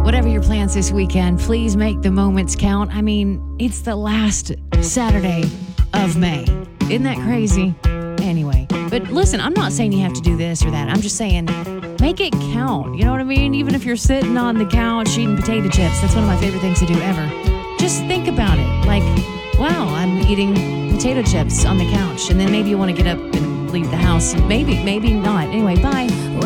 Whatever your plans this weekend, please make the moments count. I mean, it's the last Saturday of May. Isn't that crazy? Anyway, but listen, I'm not saying you have to do this or that. I'm just saying make it count. You know what I mean? Even if you're sitting on the couch eating potato chips, that's one of my favorite things to do ever. Just think about it. Like, wow, I'm eating potato chips on the couch. And then maybe you want to get up and leave the house. Maybe not. Anyway, bye.